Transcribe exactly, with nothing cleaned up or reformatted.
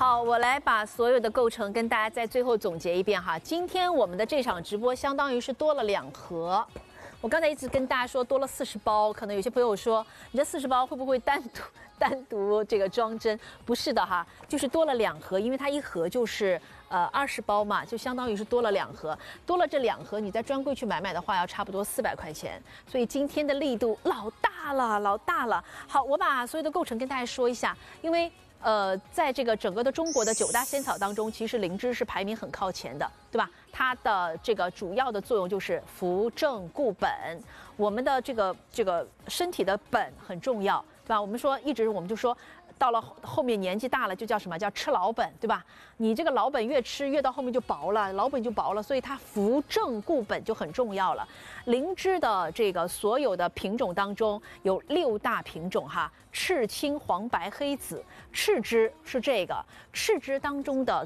好，我来把所有的构成跟大家在最后总结一遍哈。今天我们的这场直播相当于是多了两盒。我刚才一直跟大家说多了四十包，可能有些朋友说你这四十包会不会单独单独这个装帧？不是的哈，就是多了两盒，因为它一盒就是呃二十包嘛，就相当于是多了两盒。多了这两盒，你在专柜去买买的话，要差不多四百块钱。所以今天的力度老大了，老大了。好，我把所有的构成跟大家说一下，因为。呃，在这个整个的中国的九大仙草当中，其实灵芝是排名很靠前的，对吧？它的这个主要的作用就是扶正固本，我们的这个这个身体的本很重要，对吧？我们说一直我们就说。到了后面年纪大了，就叫什么叫吃老本，对吧？你这个老本越吃越到后面就薄了，老本就薄了，所以它扶正固本就很重要了。灵芝的这个所有的品种当中有六大品种哈，赤青黄白黑紫，赤芝是这个赤芝当中的